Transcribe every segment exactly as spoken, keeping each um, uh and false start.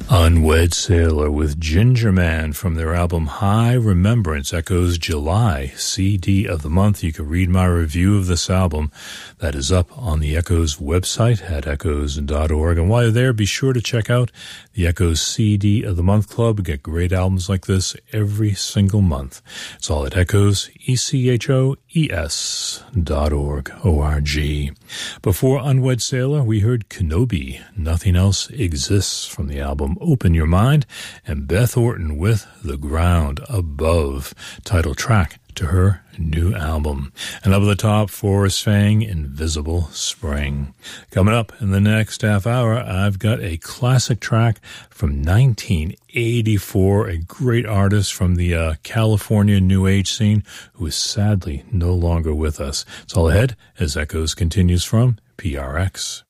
Unwed Sailor with Ginger Man from their album High Remembrance, Echoes July C D of the month. You can read my review of this album. That is up on the Echoes website at echoes dot org. And while you're there, be sure to check out the Echoes C D of the Month Club. We get great albums like this every single month. It's all at Echoes, E C H O E S dot org, O R G. Before Unwed Sailor, we heard Kenobi, Nothing Else Exists from the album Open Your Mind, and Beth Orton with The Ground Above, title track to her new album. And up at the top, Forrest Fang, Invisible Spring. Coming up in the next half hour, I've got a classic track from nineteen eighty-four, a great artist from the uh, California New Age scene who is sadly no longer with us. It's all ahead as Echoes continues from P R X.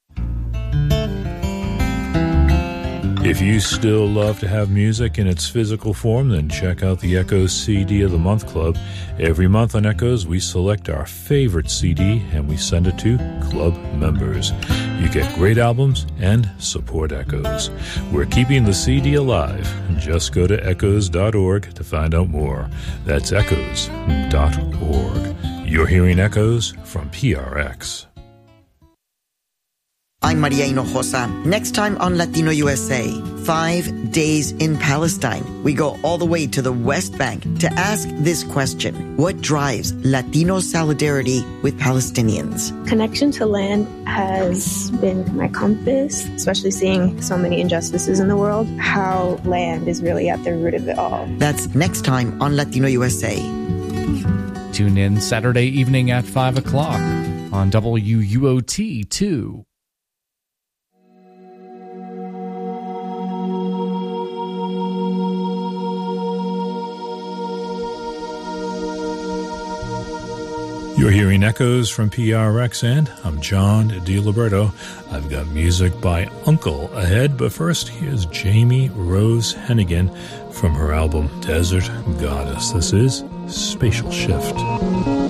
If you still love to have music in its physical form, then check out the Echoes C D of the Month Club. Every month on Echoes, we select our favorite C D and we send it to club members. You get great albums and support Echoes. We're keeping the C D alive. Just go to echoes dot org to find out more. That's echoes dot org. You're hearing Echoes from P R X. I'm Maria Hinojosa. Next time on Latino U S A, five days in Palestine. We go all the way to the West Bank to ask this question. What drives Latino solidarity with Palestinians? Connection to land has been my compass, especially seeing so many injustices in the world, how land is really at the root of it all. That's next time on Latino U S A. Tune in Saturday evening at five o'clock on W U O T two. You're hearing Echoes from P R X, and I'm John DiLiberto. I've got music by Uncle ahead, but first, here's Jamie Rose Hennigan from her album Desert Goddess. This is Spatial Shift.